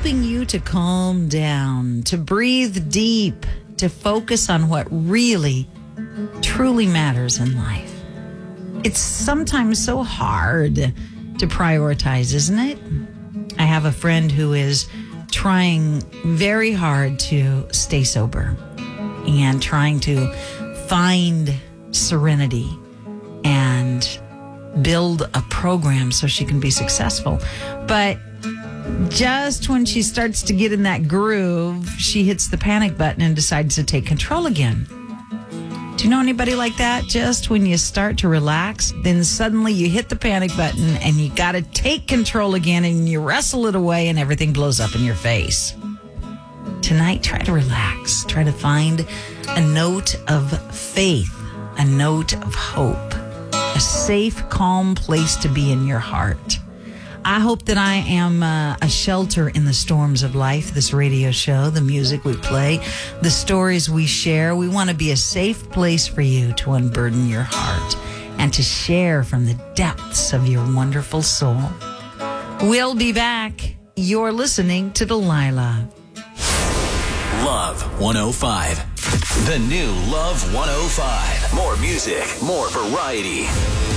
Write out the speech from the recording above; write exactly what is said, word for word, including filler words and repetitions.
helping you to calm down, to breathe deep, to focus on what really, truly matters in life. It's sometimes so hard to prioritize, isn't it? I have a friend who is trying very hard to stay sober and trying to find serenity and build a program so she can be successful. But just when she starts to get in that groove, she hits the panic button and decides to take control again. Do you know anybody like that? Just when you start to relax, then suddenly you hit the panic button and you got to take control again and you wrestle it away and everything blows up in your face. Tonight, try to relax. Try to find a note of faith, a note of hope, a safe, calm place to be in your heart. I hope that I am uh, a shelter in the storms of life, this radio show, the music we play, the stories we share. We want to be a safe place for you to unburden your heart and to share from the depths of your wonderful soul. We'll be back. You're listening to Delilah. Love one oh five. The new Love one oh five. More music, more variety.